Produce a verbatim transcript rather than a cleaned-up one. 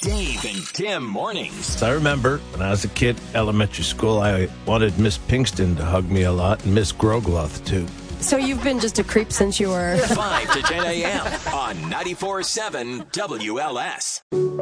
Dave and Tim mornings. I remember when I was a kid, elementary school, I wanted Miss Pinkston to hug me a lot, and Miss Grogloth, too. So you've been just a creep since you were... five to ten a.m. on ninety-four point seven W L S.